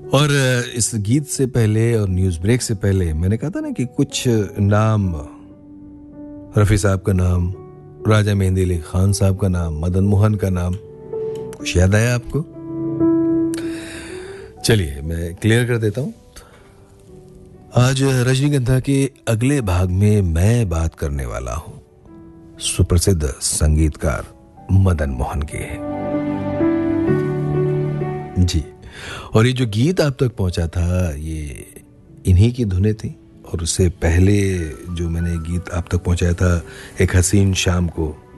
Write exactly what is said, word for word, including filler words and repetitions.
और इस गीत से पहले और न्यूज़ ब्रेक से पहले मैंने कहा था ना कि कुछ नाम, रफ़ी साहब का नाम, राजा मेहंदी अली खान साहब का नाम, मदन मोहन का नाम, कुछ याद आया आपको? चलिए मैं क्लियर कर देता हूँ। आज रजनीगंधा के अगले भाग में मैं बात करने वाला हूँ सुप्रसिद्ध संगीतकार मदन मोहन के। जी, और ये जो गीत आप तक पहुंचा था ये इन्हीं की धुनें थी। और उससे पहले जो मैंने गीत आप तक पहुंचाया था एक हसीन शाम को,